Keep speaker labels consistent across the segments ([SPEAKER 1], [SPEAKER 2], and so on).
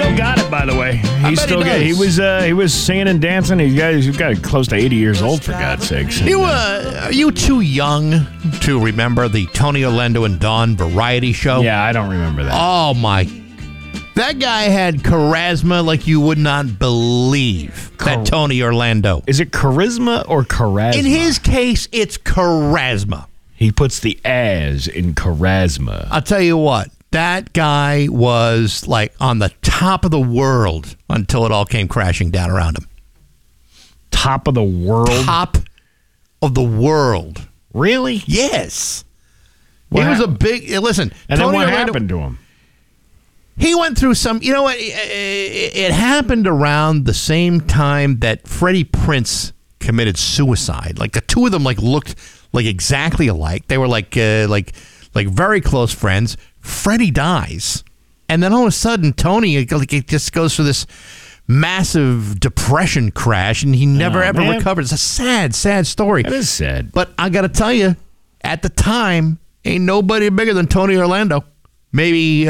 [SPEAKER 1] still got it, by the way. He still got. He was singing and dancing. He's got close to 80 years old, for God's sakes.
[SPEAKER 2] Are you too young to remember the Tony Orlando and Dawn variety show?
[SPEAKER 1] Yeah, I don't remember that.
[SPEAKER 2] Oh my! That guy had charisma like you would not believe. That Tony Orlando.
[SPEAKER 1] Is it charisma or charisma?
[SPEAKER 2] In his case, it's charisma.
[SPEAKER 1] He puts the as in charisma.
[SPEAKER 2] I'll tell you what. That guy was like on the top of the world until it all came crashing down around him.
[SPEAKER 1] Top of the world?
[SPEAKER 2] Top of the world.
[SPEAKER 1] Really?
[SPEAKER 2] Yes. He was a big... Listen.
[SPEAKER 1] And
[SPEAKER 2] Tony
[SPEAKER 1] then what
[SPEAKER 2] Orlando,
[SPEAKER 1] happened to him?
[SPEAKER 2] He went through some... You know what? It happened around the same time that Freddie Prinze committed suicide. Like the two of them looked like exactly alike. They were like very close friends. Freddie dies, and then all of a sudden, Tony it just goes through this massive depression crash, and he never ever recovered. It's a sad, sad story.
[SPEAKER 1] That is sad.
[SPEAKER 2] But I got to tell you, at the time, ain't nobody bigger than Tony Orlando. Maybe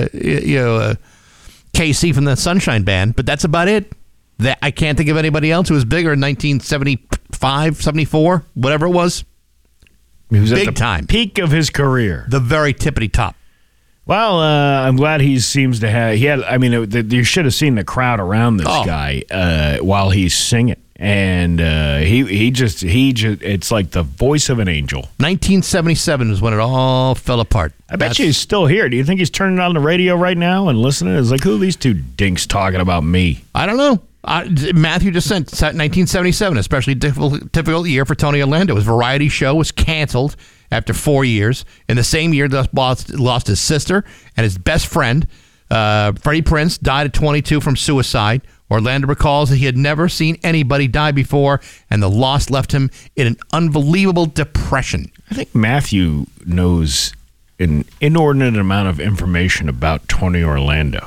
[SPEAKER 2] KC from the Sunshine Band, but that's about it. That I can't think of anybody else who was bigger in 1975, 74, whatever it was.
[SPEAKER 1] He was
[SPEAKER 2] big
[SPEAKER 1] at the
[SPEAKER 2] time,
[SPEAKER 1] peak of his career,
[SPEAKER 2] the very tippity top.
[SPEAKER 1] Well, I'm glad he seems to have. You should have seen the crowd around this guy while he's singing, and he just. It's like the voice of an angel.
[SPEAKER 2] 1977 is when it all fell apart.
[SPEAKER 1] I bet you he's still here. Do you think he's turning on the radio right now and listening? It's like, who are these two dinks talking about me?
[SPEAKER 2] I don't know. Matthew just sent 1977, especially difficult year for Tony Orlando. His variety show was canceled after 4 years. In the same year, he lost his sister and his best friend. Freddie Prinze died at 22 from suicide. Orlando recalls that he had never seen anybody die before, and the loss left him in an unbelievable depression.
[SPEAKER 1] I think Matthew knows an inordinate amount of information about Tony Orlando.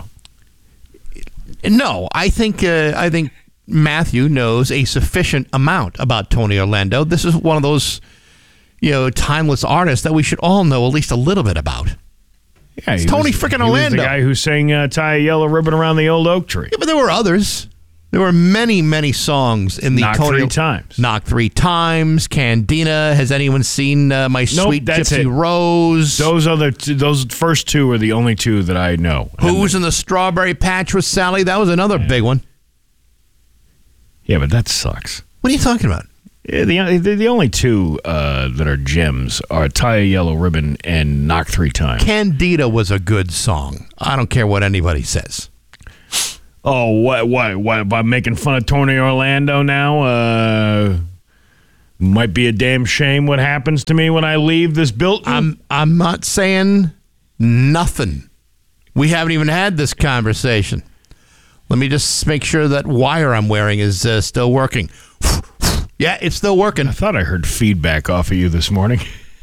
[SPEAKER 2] No, I think Matthew knows a sufficient amount about Tony Orlando. This is one of those, timeless artists that we should all know at least a little bit about.
[SPEAKER 1] Yeah,
[SPEAKER 2] it's Tony freaking Orlando.
[SPEAKER 1] He was the guy who sang "Tie a Yellow Ribbon Around the Old Oak Tree."
[SPEAKER 2] Yeah, but there were others. There were many, many songs in the
[SPEAKER 1] Knock
[SPEAKER 2] Tony.
[SPEAKER 1] 3 Times.
[SPEAKER 2] Knock 3 Times. Candina. Has anyone seen My Sweet Gypsy Rose?
[SPEAKER 1] Those first two are the only two that I know.
[SPEAKER 2] Who's in the Strawberry Patch with Sally? That was another big one.
[SPEAKER 1] Yeah, but that sucks.
[SPEAKER 2] What are you talking about?
[SPEAKER 1] The only two that are gems are "Tie a Yellow Ribbon" and "Knock 3 Times."
[SPEAKER 2] Candida was a good song. I don't care what anybody says.
[SPEAKER 1] Oh, what? About making fun of Tony Orlando now? Might be a damn shame what happens to me when I leave this building.
[SPEAKER 2] I'm not saying nothing. We haven't even had this conversation. Let me just make sure that wire I'm wearing is still working. Yeah, it's still working.
[SPEAKER 1] I thought I heard feedback off of you this morning.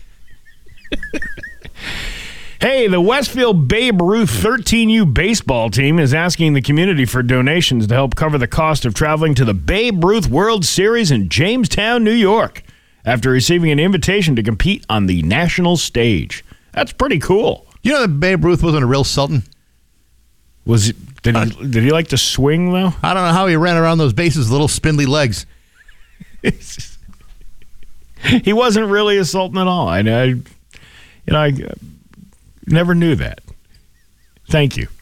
[SPEAKER 1] Hey, the Westfield Babe Ruth 13U baseball team is asking the community for donations to help cover the cost of traveling to the Babe Ruth World Series in Jamestown, New York, after receiving an invitation to compete on the national stage. That's pretty cool.
[SPEAKER 2] You know that Babe Ruth wasn't a real Sultan?
[SPEAKER 1] Did he like to swing, though?
[SPEAKER 2] I don't know how he ran around those bases with little spindly legs.
[SPEAKER 1] He wasn't really a Sultan at all. I never knew that. Thank you.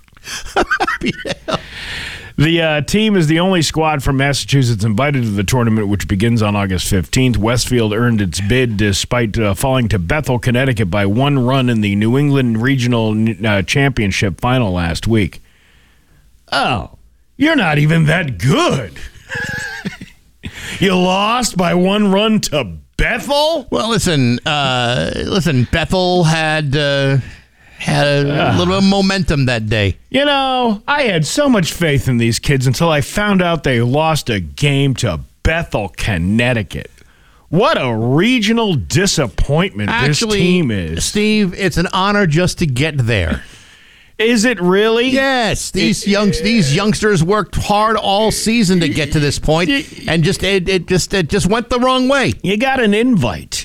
[SPEAKER 1] The team is the only squad from Massachusetts invited to the tournament, which begins on August 15th. Westfield earned its bid despite falling to Bethel, Connecticut by 1 run in the New England Regional Championship final last week. Oh, you're not even that good. You lost by 1 run to Bethel?
[SPEAKER 2] Well, listen, Bethel had a little bit of momentum that day.
[SPEAKER 1] You know, I had so much faith in these kids until I found out they lost a game to Bethel, Connecticut. What a regional disappointment this team is.
[SPEAKER 2] Steve, it's an honor just to get there.
[SPEAKER 1] Is it really?
[SPEAKER 2] Yes. These youngsters worked hard all season to get to this point, and it just went the wrong way.
[SPEAKER 1] You got an invite.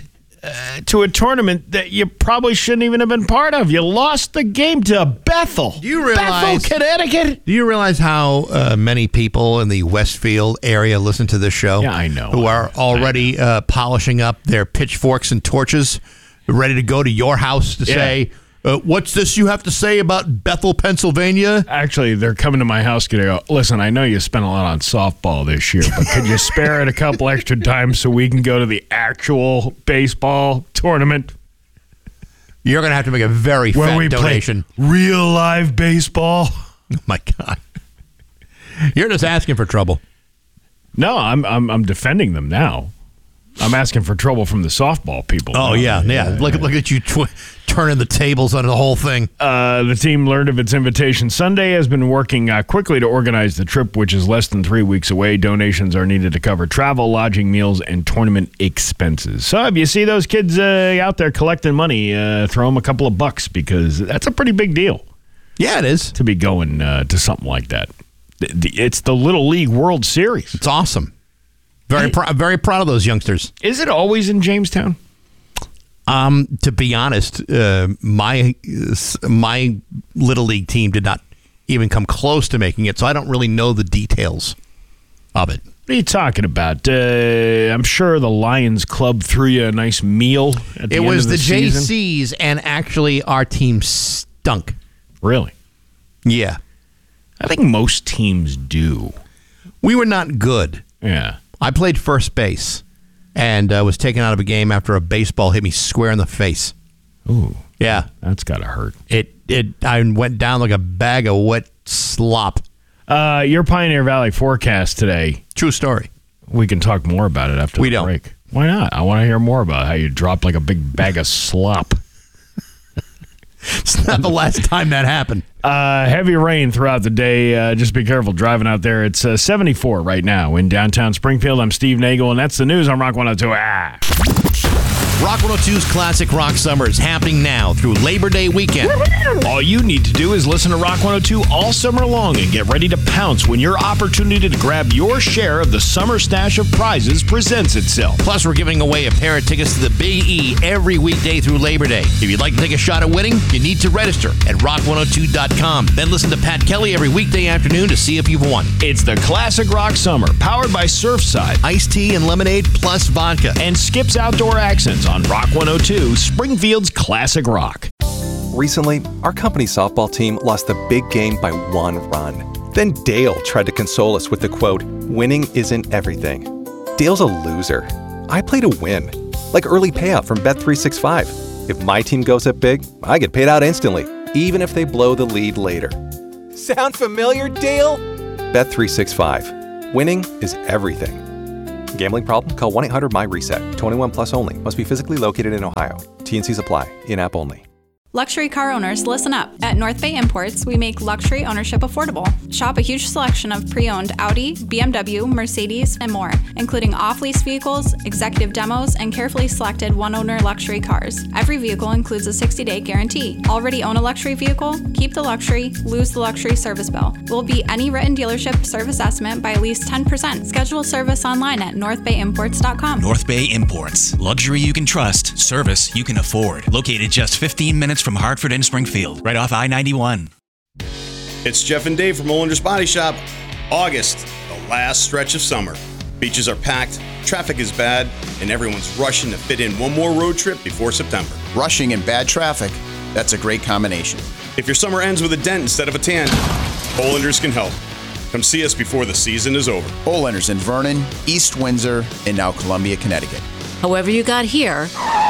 [SPEAKER 1] to a tournament that you probably shouldn't even have been part of. You lost the game to Bethel.
[SPEAKER 2] Do you realize,
[SPEAKER 1] Bethel, Connecticut?
[SPEAKER 2] Do you realize how many people in the Westfield area listen to this show?
[SPEAKER 1] Yeah, I know.
[SPEAKER 2] Who are already polishing up their pitchforks and torches, ready to go to your house to say, what's this you have to say about Bethel, Pennsylvania?
[SPEAKER 1] Actually, they're coming to my house to go, listen, I know you spent a lot on softball this year, but could you spare it a couple extra times so we can go to the actual baseball tournament?
[SPEAKER 2] You're going to have to make a very fat donation.
[SPEAKER 1] Play real live baseball.
[SPEAKER 2] Oh, my God. You're just asking for trouble.
[SPEAKER 1] No, I'm defending them now. I'm asking for trouble from the softball people.
[SPEAKER 2] Oh, yeah. Look at you turning the tables on the whole thing.
[SPEAKER 1] The team learned of its invitation Sunday, has been working quickly to organize the trip, which is less than 3 weeks away. Donations are needed to cover travel, lodging, meals, and tournament expenses. So if you see those kids out there collecting money, throw them a couple of bucks, because that's a pretty big deal.
[SPEAKER 2] Yeah, it is.
[SPEAKER 1] To be going to something like that. It's the Little League World Series.
[SPEAKER 2] It's awesome. Very proud of those youngsters.
[SPEAKER 1] Is it always in Jamestown?
[SPEAKER 2] To be honest, my Little League team did not even come close to making it, so I don't really know the details of it.
[SPEAKER 1] What are you talking about? I'm sure the Lions Club threw you a nice meal at the end of the season.
[SPEAKER 2] It was the JCs, and actually our team stunk.
[SPEAKER 1] Really?
[SPEAKER 2] Yeah.
[SPEAKER 1] I think most teams do.
[SPEAKER 2] We were not good.
[SPEAKER 1] Yeah.
[SPEAKER 2] I played first base and was taken out of a game after a baseball hit me square in the face.
[SPEAKER 1] Ooh.
[SPEAKER 2] Yeah.
[SPEAKER 1] That's got to hurt.
[SPEAKER 2] I went down like a bag of wet slop.
[SPEAKER 1] Your Pioneer Valley forecast today.
[SPEAKER 2] True story.
[SPEAKER 1] We can talk more about it after the break. Why not? I want to hear more about how you dropped like a big bag of slop.
[SPEAKER 2] It's not the last time that happened.
[SPEAKER 1] Heavy rain throughout the day. Just be careful driving out there. It's 74 right now in downtown Springfield. I'm Steve Nagel, and that's the news on Rock 102.
[SPEAKER 2] Rock 102's Classic Rock Summer is happening now through Labor Day weekend.
[SPEAKER 1] All you need to do is listen to Rock 102 all summer long and get ready to pounce when your opportunity to grab your share of the summer stash of prizes presents itself.
[SPEAKER 2] Plus, we're giving away a pair of tickets to the Big E every weekday through Labor Day. If you'd like to take a shot at winning, you need to register at rock102.com. Then listen to Pat Kelly every weekday afternoon to see if you've won.
[SPEAKER 1] It's the Classic Rock Summer, powered by Surfside,
[SPEAKER 2] iced tea and lemonade plus vodka,
[SPEAKER 1] and Skip's Outdoor Accents on Rock 102, Springfield's Classic Rock.
[SPEAKER 3] Recently, our company softball team lost the big game by 1 run. Then Dale tried to console us with the quote, "Winning isn't everything." Dale's a loser. I play to win, like early payout from Bet365. If my team goes up big, I get paid out instantly, even if they blow the lead later. Sound familiar, Dale? Bet365. Winning is everything. Gambling problem? Call 1-800-MY-RESET. 21 plus only. Must be physically located in Ohio. T&Cs apply. In-app only.
[SPEAKER 4] Luxury car owners, listen up. At North Bay Imports, we make luxury ownership affordable. Shop a huge selection of pre-owned Audi, BMW, Mercedes, and more, including off-lease vehicles, executive demos, and carefully selected one-owner luxury cars. Every vehicle includes a 60-day guarantee. Already own a luxury vehicle? Keep the luxury, lose the luxury service bill. We'll beat any written dealership service estimate by at least 10%. Schedule service online at northbayimports.com.
[SPEAKER 5] North Bay Imports. Luxury you can trust. Service you can afford. Located just 15 minutes from Hartford and Springfield, right off I-91.
[SPEAKER 6] It's Jeff and Dave from Olender's Body Shop. August, the last stretch of summer. Beaches are packed, traffic is bad, and everyone's rushing to fit in one more road trip before September.
[SPEAKER 7] Rushing and bad traffic, that's a great combination.
[SPEAKER 6] If your summer ends with a dent instead of a tan, Olender's can help. Come see us before the season is over.
[SPEAKER 7] Olender's in Vernon, East Windsor, and now Columbia, Connecticut.
[SPEAKER 8] However you got here,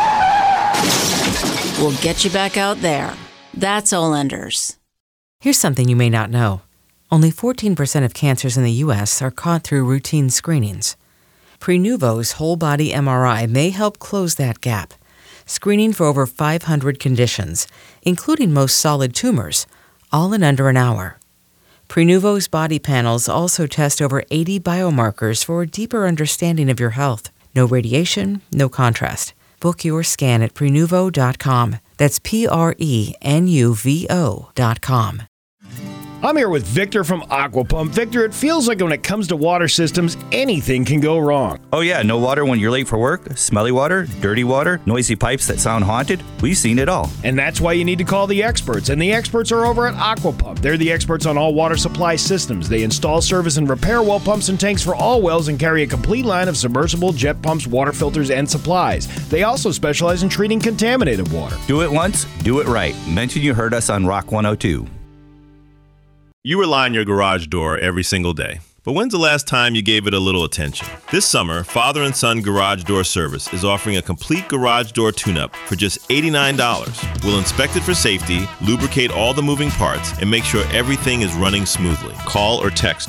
[SPEAKER 8] we'll get you back out there. That's Olender's.
[SPEAKER 9] Here's something you may not know. Only 14% of cancers in the U.S. are caught through routine screenings. Prenuvo's whole-body MRI may help close that gap, screening for over 500 conditions, including most solid tumors, all in under an hour. Prenuvo's body panels also test over 80 biomarkers for a deeper understanding of your health. No radiation, no contrast. Book your scan at Prenuvo.com. That's Prenuvo.com.
[SPEAKER 1] I'm here with Victor from Aquapump. Victor, it feels like when it comes to water systems, anything can go wrong.
[SPEAKER 10] Oh yeah, no water when you're late for work, smelly water, dirty water, noisy pipes that sound haunted. We've seen it all.
[SPEAKER 1] And that's why you need to call the experts. And the experts are over at Aquapump. They're the experts on all water supply systems. They install, service, and repair well pumps and tanks for all wells and carry a complete line of submersible jet pumps, water filters, and supplies. They also specialize in treating contaminated water.
[SPEAKER 10] Do it once, do it right. Mention you heard us on Rock 102.
[SPEAKER 11] You rely on your garage door every single day. But when's the last time you gave it a little attention? This summer, Father and Son Garage Door Service is offering a complete garage door tune-up for just $89. We'll inspect it for safety, lubricate all the moving parts, and make sure everything is running smoothly. Call or text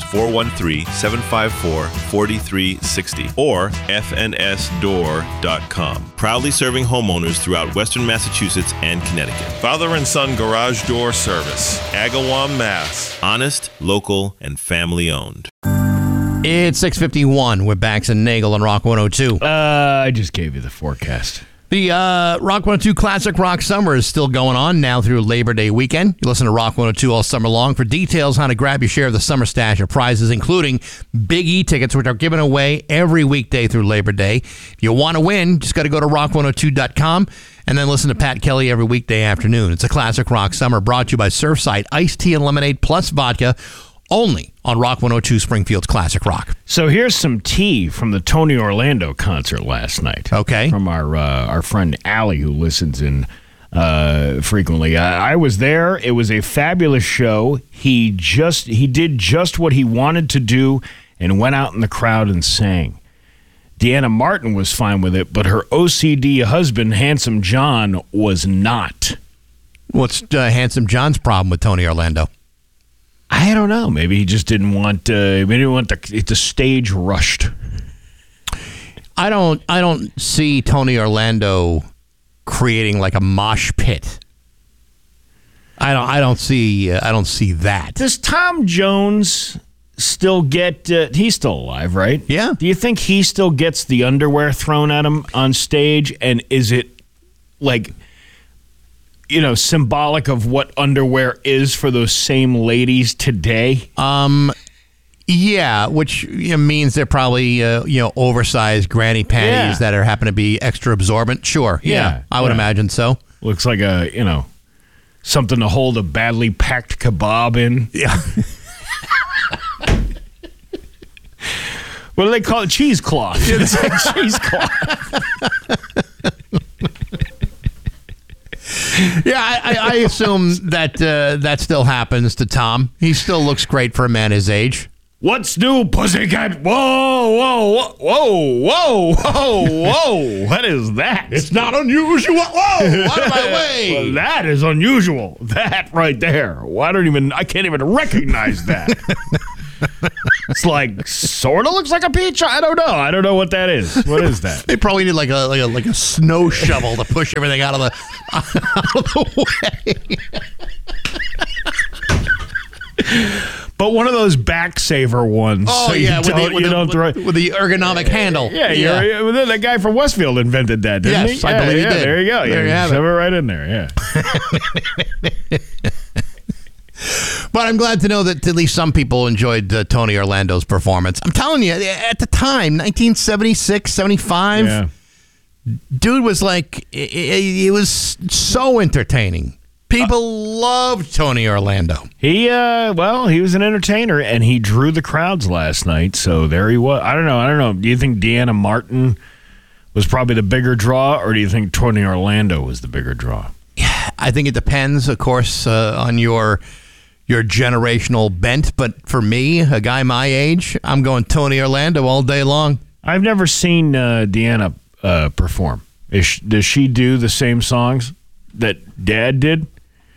[SPEAKER 11] 413-754-4360 or fnsdoor.com. Proudly serving homeowners throughout Western Massachusetts and Connecticut. Father and Son Garage Door Service, Agawam, Mass. Honest, local, and family-owned.
[SPEAKER 2] It's 6:51 with Bax and Nagel on Rock 102.
[SPEAKER 1] I just gave you the forecast.
[SPEAKER 2] The Rock 102 Classic Rock Summer is still going on now through Labor Day weekend. You listen to Rock 102 all summer long for details on how to grab your share of the summer stash of prizes, including Big E tickets, which are given away every weekday through Labor Day. If you want to win, just got to go to rock102.com and then listen to Pat Kelly every weekday afternoon. It's a Classic Rock Summer brought to you by Surfside Iced Tea and Lemonade plus vodka, only on Rock 102 Springfield's Classic Rock.
[SPEAKER 1] So here's some tea from the Tony Orlando concert last night.
[SPEAKER 2] Okay.
[SPEAKER 1] From our friend Allie, who listens in frequently. I was there. It was a fabulous show. He did just what he wanted to do and went out in the crowd and sang. Deanna Martin was fine with it, but her OCD husband, Handsome John, was not.
[SPEAKER 2] What's Handsome John's problem with Tony Orlando?
[SPEAKER 1] I don't know. Maybe he just didn't want the stage rushed.
[SPEAKER 2] I don't see Tony Orlando creating like a mosh pit. I don't see that.
[SPEAKER 1] Does Tom Jones still get? He's still alive, right?
[SPEAKER 2] Yeah.
[SPEAKER 1] Do you think he still gets the underwear thrown at him on stage? And is it like, symbolic of what underwear is for those same ladies today?
[SPEAKER 2] Yeah, which means they're probably oversized granny panties that happen to be extra absorbent. Sure, yeah, I would imagine so.
[SPEAKER 1] Looks like a something to hold a badly packed kebab in.
[SPEAKER 2] Yeah.
[SPEAKER 1] What do they call it? Cheesecloth. It's a cheesecloth.
[SPEAKER 2] Yeah, I assume that still happens to Tom. He still looks great for a man his age.
[SPEAKER 1] What's new, pussycat? Whoa, whoa, whoa, whoa, whoa, whoa. What is that?
[SPEAKER 2] It's not unusual. Whoa, out of my way.
[SPEAKER 1] Well, that is unusual. That right there. Well, I can't even recognize that. It's like sort of looks like a peach. I don't know. I don't know what that is. What is that?
[SPEAKER 2] They probably need like a snow shovel to push everything out of the way.
[SPEAKER 1] But one of those back saver ones.
[SPEAKER 2] Oh,
[SPEAKER 1] so
[SPEAKER 2] yeah, with the ergonomic handle.
[SPEAKER 1] Yeah. That guy from Westfield invented that, didn't he?
[SPEAKER 2] Yes, I believe he did.
[SPEAKER 1] There you go.
[SPEAKER 2] There you have
[SPEAKER 1] shove
[SPEAKER 2] it.
[SPEAKER 1] it right in there, yeah.
[SPEAKER 2] But I'm glad to know that at least some people enjoyed Tony Orlando's performance. I'm telling you, at the time, 1976, 75, dude was like, it was so entertaining. People loved Tony Orlando.
[SPEAKER 1] He was an entertainer, and he drew the crowds last night, so there he was. I don't know. Do you think Deanna Martin was probably the bigger draw, or do you think Tony Orlando was the bigger draw?
[SPEAKER 2] Yeah, I think it depends, of course, on your generational bent. But for me, a guy my age, I'm going Tony Orlando all day long.
[SPEAKER 1] I've never seen Deanna perform. Does she do the same songs that Dad did?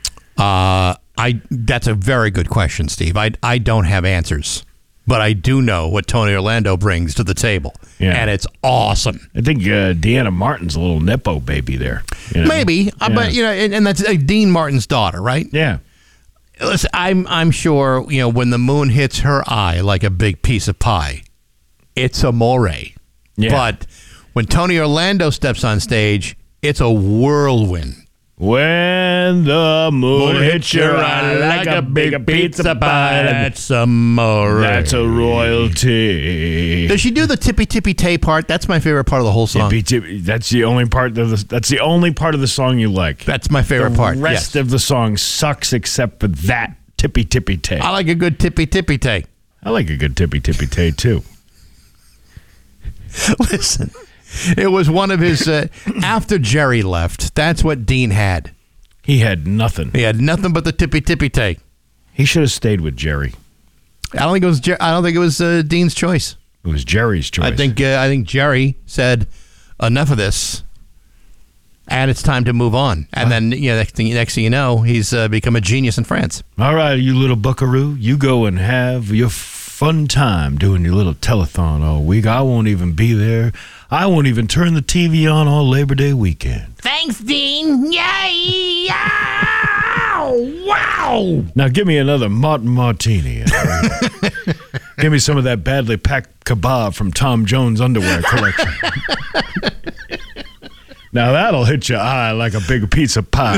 [SPEAKER 2] That's a very good question, Steve. I don't have answers, but I do know what Tony Orlando brings to the table, and it's awesome.
[SPEAKER 1] I think Deanna Martin's a little Nepo baby there.
[SPEAKER 2] Maybe, but and that's Dean Martin's daughter, right?
[SPEAKER 1] Yeah.
[SPEAKER 2] Listen, I'm sure when the moon hits her eye like a big piece of pie, it's amore. Yeah. But when Tony Orlando steps on stage, it's a whirlwind.
[SPEAKER 1] When the moon hits your eye like a big pizza pie.
[SPEAKER 2] That's amore.
[SPEAKER 1] That's a royalty.
[SPEAKER 2] Does she do the tippy tippy tay part? That's my favorite part of the whole song.
[SPEAKER 1] That's the only part of the song you like.
[SPEAKER 2] That's my favorite part.
[SPEAKER 1] The rest of the song sucks except for that tippy tippy tay.
[SPEAKER 2] I like a good tippy tippy tay.
[SPEAKER 1] I like a good tippy tippy tay too.
[SPEAKER 2] Listen. It was one of his, after Jerry left, that's what Dean had.
[SPEAKER 1] He had nothing.
[SPEAKER 2] He had nothing but the tippy tippy tay.
[SPEAKER 1] He should have stayed with Jerry.
[SPEAKER 2] I don't think it was Dean's choice.
[SPEAKER 1] It was Jerry's choice.
[SPEAKER 2] I think Jerry said, enough of this, and it's time to move on. And then, next thing you know, he's become a genius in France.
[SPEAKER 1] All right, you little buckaroo, you go and have your fun time doing your little telethon all week. I won't even be there. I won't even turn the TV on all Labor Day weekend.
[SPEAKER 2] Thanks, Dean. Yay! Wow!
[SPEAKER 1] Now give me another Martini. Give me some of that badly packed kebab from Tom Jones' underwear collection. Now that'll hit your eye like a big pizza pie.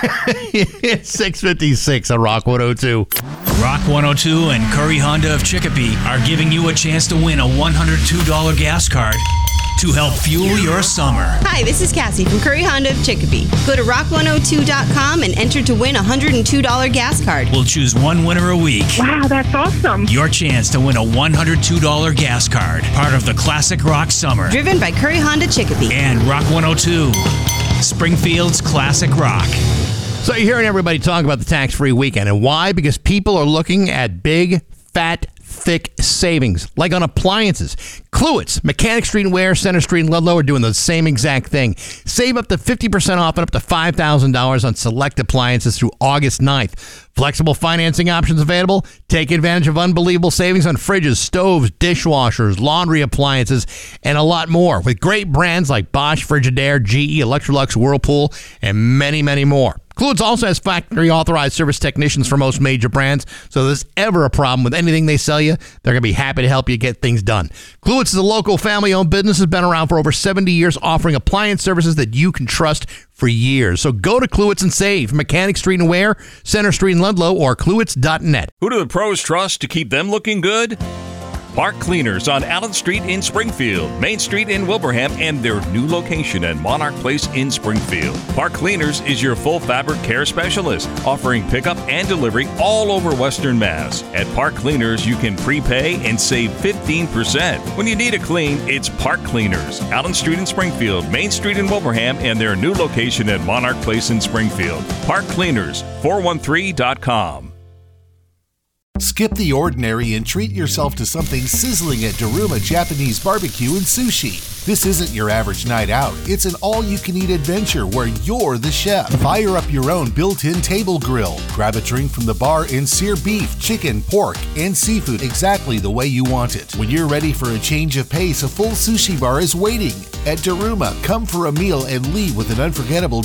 [SPEAKER 2] 656 on Rock 102.
[SPEAKER 5] Rock 102 and Curry Honda of Chicopee are giving you a chance to win a $102 gas card to help fuel your summer.
[SPEAKER 12] Hi, this is Cassie from Curry Honda of Chicopee. Go to rock102.com and enter to win a $102 gas card.
[SPEAKER 5] We'll choose one winner a week.
[SPEAKER 13] Wow, that's awesome.
[SPEAKER 5] Your chance to win a $102 gas card, part of the Classic Rock Summer.
[SPEAKER 12] Driven by Curry Honda Chicopee.
[SPEAKER 5] And Rock 102, Springfield's Classic Rock.
[SPEAKER 2] So you're hearing everybody talk about the tax-free weekend. And why? Because people are looking at big, fat, thick savings, like on appliances. Kluwitz, Mechanic Street Wear, Center Street, and Ludlow are doing the same exact thing. Save up to 50% off and up to $5,000 on select appliances through August 9th. Flexible financing options available. Take advantage of unbelievable savings on fridges, stoves, dishwashers, laundry appliances, and a lot more. With great brands like Bosch, Frigidaire, GE, Electrolux, Whirlpool, and many, many more. Kluwitz also has factory-authorized service technicians for most major brands, so if there's ever a problem with anything they sell you, they're going to be happy to help you get things done. Kluwitz is a local family-owned business, has been around for over 70 years, offering appliance services that you can trust for years. So go to Kluwitz and save. Mechanic Street and Ware, Center Street in Ludlow, or Kluwitz.net.
[SPEAKER 14] Who do the pros trust to keep them looking good? Park Cleaners on Allen Street in Springfield, Main Street in Wilbraham, and their new location at Monarch Place in Springfield. Park Cleaners is your full fabric care specialist, offering pickup and delivery all over Western Mass. At Park Cleaners, you can prepay and save 15%. When you need a clean, it's Park Cleaners, Allen Street in Springfield, Main Street in Wilbraham, and their new location at Monarch Place in Springfield. Park Cleaners, 413.com.
[SPEAKER 15] Skip the ordinary and treat yourself to something sizzling at Daruma Japanese Barbecue and Sushi. This isn't your average night out. It's an all-you-can-eat adventure where you're the chef. Fire up your own built-in table grill. Grab a drink from the bar and sear beef, chicken, pork, and seafood exactly the way you want it. When you're ready for a change of pace, a full sushi bar is waiting. At Daruma, come for a meal and leave with an unforgettable